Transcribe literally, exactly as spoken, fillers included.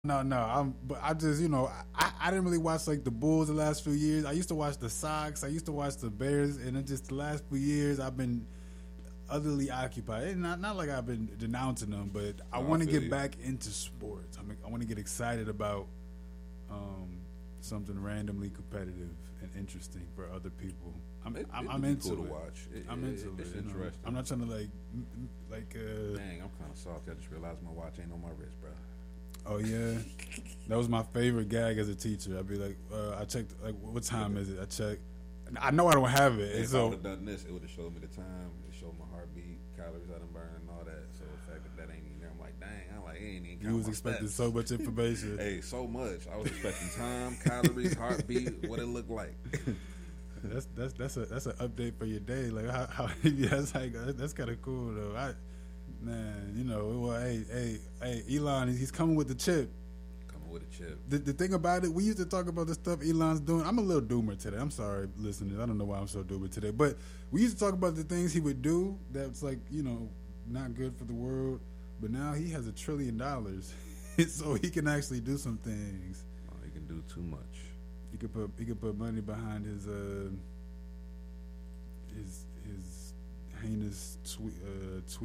No, no. I'm, but I just, you know, I, I didn't really watch like the Bulls the last few years. I used to watch the Sox. I used to watch the Bears, and it just the last few years I've been otherly occupied. And not not like I've been denouncing them, but I No, I want to feel get you. back into sports. I mean, I want to get excited about um, something randomly competitive and interesting for other people. I'm It, I'm, it'd I'm be into cool it. to watch. It, I'm it, into It's it. You know? interesting. I'm not trying to like m- m- like. Uh, Dang, I'm kind of salty. I just realized my watch ain't on my wrist, bro. Oh yeah, that was my favorite gag as a teacher. I'd be like, uh, I checked, like, what time is it? I check. I know I don't have it, and If I so would have done this, it would have showed me the time. It showed my heartbeat, calories I done burned, and all that. So the fact that that ain't even there, I'm like, dang. I'm like, it ain't even. you count was my expecting steps. so much information. Hey, so much. I was expecting time, calories, heartbeat, what it looked like. That's that's that's a that's an update for your day. Like how, how yeah, that's like that's kind of cool though. I man, you know, well, hey hey hey, Elon, he's coming with the chip. Coming with a chip. The, the thing about it, we used to talk about the stuff Elon's doing. I'm a little doomer today. I'm sorry, listeners. I don't know why I'm so doomer today. But we used to talk about the things he would do that's like, you know, not good for the world. But now he has a trillion dollars. So he can actually do some things. Oh, you can do too much. He could put he could put money behind his uh his his heinous tweet uh, tweet.